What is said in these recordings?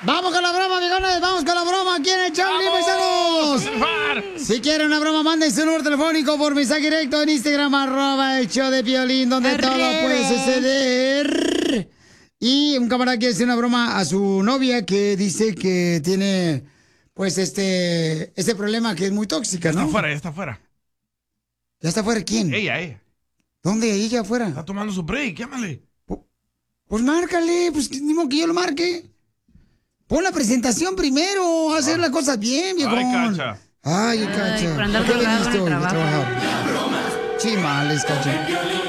Vamos con la broma, viejones. Vamos con la broma. ¿Quién es Charlie, paisanos? Si quieren una broma, manden su número telefónico por mensaje directo en Instagram, @el show de Piolín, donde todo puede suceder. Y un camarada quiere hacer una broma a su novia que dice que tiene, pues, este problema que es muy tóxica, ¿no? Ya está afuera. ¿Ya está afuera quién? Ella. ¿Dónde? ¿Ella afuera? Está tomando su break, llámale. Pues márcale, pues ni modo que yo lo marque. Pon la presentación primero, hacer las cosas bien, viejo. Ay, Cacha. Ay, Cacha. por andar ¿Qué drogado viniste en el hoy de trabajo. trabajar? Chimales, Cacha.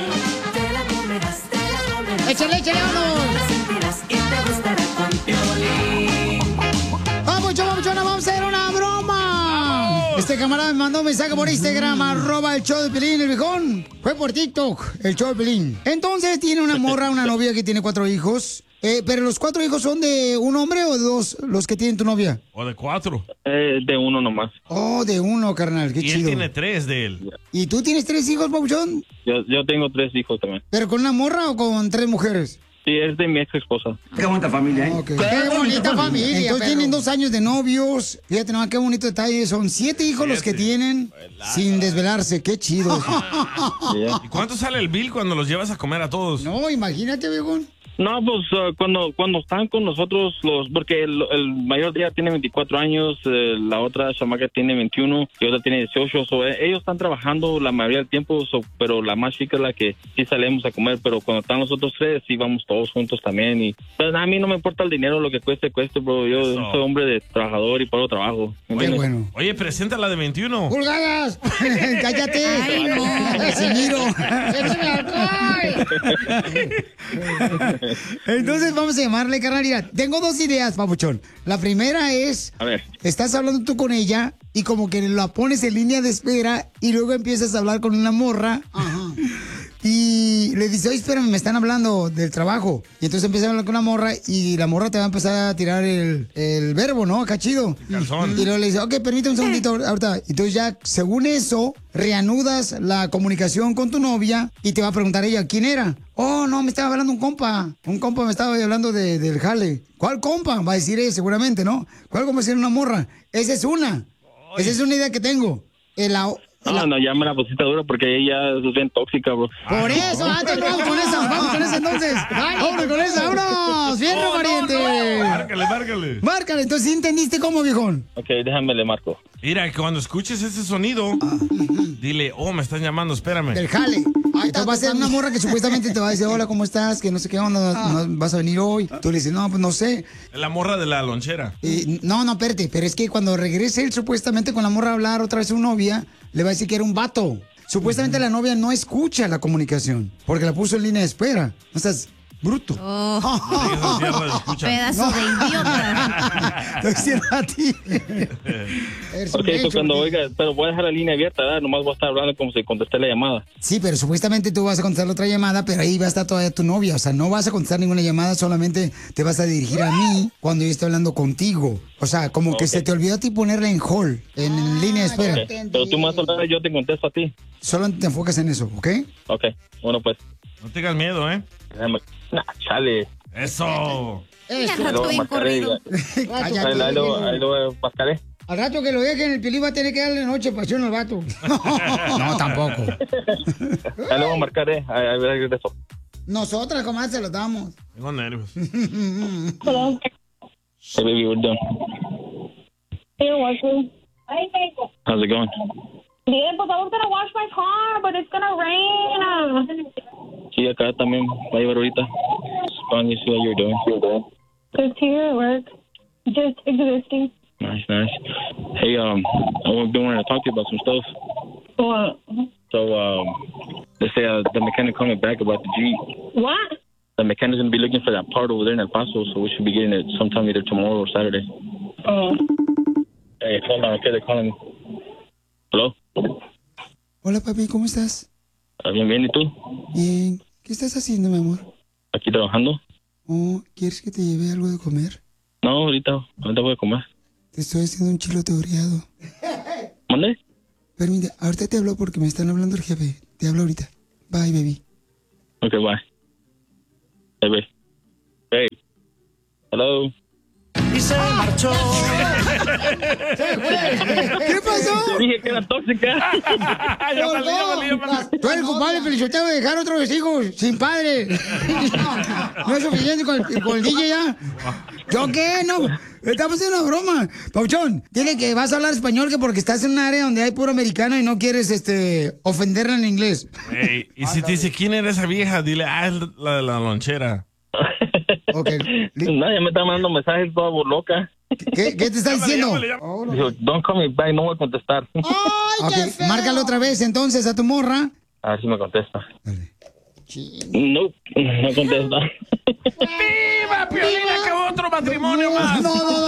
Échale, vámonos. Vamos a hacer una broma. Este camarada me mandó un mensaje por Instagram, @el show de Piolín, el viejón. Fue por TikTok, el show de Piolín. Entonces tiene una morra, una novia que tiene 4 hijos. Pero los 4 hijos son de un hombre o de 2 los que tienen tu novia. O de 4. De uno nomás. Oh, de 1, carnal, qué Y chido. él tiene 3 de él. ¿Y tú tienes 3 hijos, papuchón? Yo tengo 3 hijos también. ¿Pero con una morra o con 3 mujeres? Sí, es de mi ex esposa. Qué bonita familia, ¿eh? Okay. Qué bonita familia. Entonces tienen 2 años de novios. Fíjate nomás qué bonito detalle. Son 7 hijos los que tienen sin desvelarse. Qué chido. ¿Y cuánto sale el bill cuando los llevas a comer a todos? No, imagínate, viejón. No, pues cuando están con nosotros, porque el mayor de ella tiene 24 años, la otra chamaca tiene 21 y otra tiene 18. Ellos están trabajando la mayoría del tiempo, pero la más chica es la que sí salimos a comer, pero cuando están los otros 3 sí vamos todos juntos también. Y pues, a mí no me importa el dinero, lo que cueste, bro. Yo soy hombre de trabajador y puro trabajo. Qué bueno. Oye, presenta la de 21. ¡Pulgadas! ¡Cállate! Ay, no. ¡Casimiro! ¡Échame alcohol! Entonces vamos a llamarle, carnal. Mira, tengo 2 ideas, papuchón. La primera es, A ver. estás hablando tú con ella y como que la pones en línea de espera y luego empiezas a hablar con una morra. Y le dice, oye, espérame, me están hablando del trabajo. Y entonces empieza a hablar con la morra y la morra te va a empezar a tirar el verbo, ¿no? Acá chido. Calzón. Y luego le dice, ok, permítame un segundito ahorita. Entonces ya, según eso, reanudas la comunicación con tu novia y te va a preguntar ella, ¿quién era? Oh, no, me estaba hablando un compa. Un compa me estaba hablando del jale. ¿Cuál compa? Va a decir ella seguramente, ¿no? ¿Cuál compa? Va a decir una morra. Esa es una. Esa es una idea que tengo. No, ya me la pusiste dura porque ella es bien tóxica, bro. Por eso, antes vamos con esa entonces. Vámonos con esa, vámonos. Fierro, pariente. Márcale. Márcale, entonces, ¿sí entendiste cómo, viejón? Ok, déjame le marco. Mira, cuando escuches ese sonido, dile, me están llamando, espérame. Del jale. Entonces va a ser una morra que supuestamente te va a decir, hola, ¿cómo estás? Que no sé qué onda, no vas a venir hoy. Tú le dices, no, pues no sé. La morra de la lonchera. No, espérate, pero es que cuando regrese él supuestamente con la morra a hablar otra vez a su novia, le va a decir que era un vato. Supuestamente la novia no escucha la comunicación, porque la puso en línea de espera. No estás bruto. Pedazo de idiota. Estoy diciendo a ti. Ok, eso cuando oiga, pero voy a dejar la línea abierta, ¿verdad? Nomás voy a estar hablando como si contesté la llamada. Sí, pero supuestamente tú vas a contestar la otra llamada, pero ahí va a estar todavía tu novia. O sea, no vas a contestar ninguna llamada, solamente te vas a dirigir a mí cuando yo esté hablando contigo. O sea, como que se te olvidó a ti ponerla en hold, en línea de espera. Okay. Pero tú más hablar, yo te contesto a ti. Solo te enfocas en eso, ¿ok? Ok, bueno pues. No tengas miedo, ¿eh? Chale. Eso. Ya rato bien corrido. Ahí lo pascaré. Al rato que lo dejen, el Piolín va a tener que darle noche pasión al vato. No, tampoco. Ahí lo voy a marcar, a ver de eso. Nosotras, comadre, se los damos. Tengo nervios. Hello. Hey, baby, we're done. Hey, washroom. How's it going? Bien, pues I was gonna wash my car, but it's gonna rain. Sí, acá también va a llevar ahorita. Just calling you, see how you're doing. Just here at work. Just existing. Nice. Hey, I've been wanting to talk to you about some stuff. What? So, they say the mechanic called me back about the Jeep. What? The mechanic's going to be looking for that part over there in El Paso, so we should be getting it sometime either tomorrow or Saturday. Oh. Hey, hold on, okay, they're calling me. Hello? Hola, papi, ¿cómo estás? Bien, ¿y tú? Bien. ¿Qué estás haciendo, mi amor? Aquí trabajando. Oh, ¿quieres que te lleve algo de comer? No, ahorita voy a comer. Te estoy haciendo un chilote oreado. ¿Mande? Permite, ahorita te hablo porque me están hablando el jefe. Te hablo ahorita. Bye, baby. Okay, bye. Hey, babe. Hey. Hello. Y se marchó. ¿Qué pasó? Dije que era tóxica. Ya valía. Tú eres culpable, Feliciteo, de dejar otros hijos sin padre. No es suficiente con el DJ ya. ¿Yo qué? No. Estamos haciendo una broma. Pauchón, dile que vas a hablar español que porque estás en un área donde hay puro americano y no quieres ofenderla en inglés. Ey, y si te dice quién era esa vieja, dile, es la de la lonchera. Okay. No, ya me está mandando mensajes toda loca. ¿Qué te está diciendo? Dijo, don't call me back, no voy a contestar. Ay, qué feo. Márcalo otra vez entonces a tu morra. A ver si me contesta. No, no contesta. ¡Viva, Piolín! ¡Acabó otro matrimonio más! No.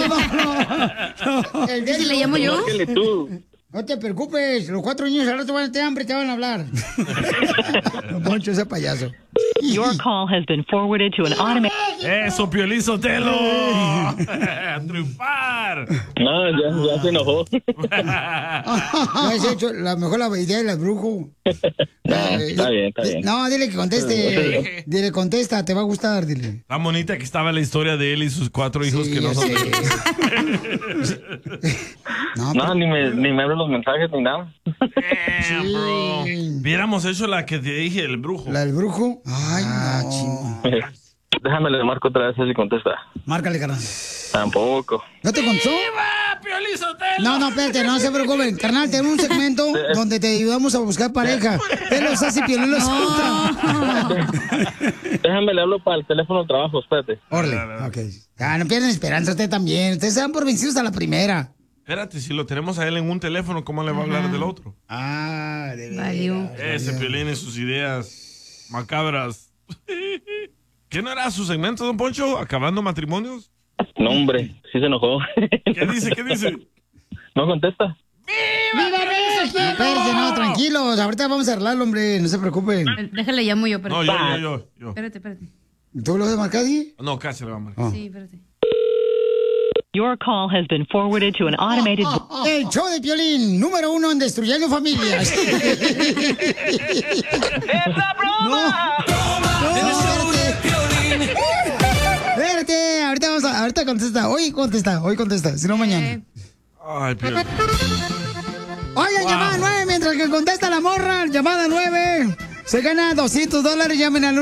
¿Y si le llamo yo? Márcale tú. No te preocupes, los 4 niños al rato van a tener hambre y te van a hablar. No, Poncho, ese payaso. Your call has been forwarded to an automated... ¡Eso, Piolín Sotelo! ¡A triunfar! No, ya se enojó. No has hecho la mejor la idea del brujo. Está bien. No, dile que conteste. Dile, contesta, te va a gustar, dile. Tan bonita que estaba la historia de él y sus 4 hijos Sí, que no yo son. sé. No, ni me abren los mensajes ni nada. Damn, bro. Viéramos hecho la que te dije, el brujo. ¿La del brujo? Ay, no. Déjame le marco otra vez si contesta. Márcale, carnal. Tampoco. ¿No te contó? ¡Viva, Piolín Sotelo! No, espérate, no se preocupen. Carnal, tenemos un segmento donde te ayudamos a buscar pareja. Él los hace y Piolín los contra. Déjame le hablo para el teléfono de trabajo, espérate. Orle, ok. No pierden esperanza, usted también. Ustedes se dan por vencidos a la primera. Espérate, si lo tenemos a él en un teléfono, ¿cómo le va a hablar del otro? Ah, de verdad. Valió. Ese Piolín y sus ideas macabras. ¿Qué no era su segmento, don Poncho? ¿Acabando matrimonios? No, hombre, sí se enojó. ¿Qué dice? No contesta. ¡Viva México! Espérate, no, tranquilos. Ahorita vamos a arreglarlo, hombre. No se preocupen. Déjale, llamo yo. No, Espérate. yo. Espérate. ¿Tú lo vas a marcar, sí? No, casi le vamos. Oh. Sí, espérate. Your call has been forwarded to an automated... El show de Piolín, número 1 en destruyendo familias. Espérate, ahorita contesta. Hoy contesta, si no mañana. Ay, Piolín. Oigan, llamada 9, mientras que contesta la morra, llamada 9. Se gana $200, llamen al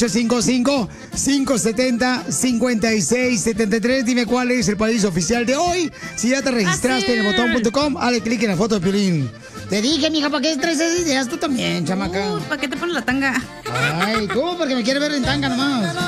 1-855-570-5673. Dime cuál es el país oficial de hoy. Si ya te registraste en el botón.com, dale clic en la foto de Piolín. Te dije, mija, ¿para qué traes esas ideas? Tú también, chamaca. ¿Para qué te pones la tanga? Ay, tú, porque me quieres ver en tanga nomás.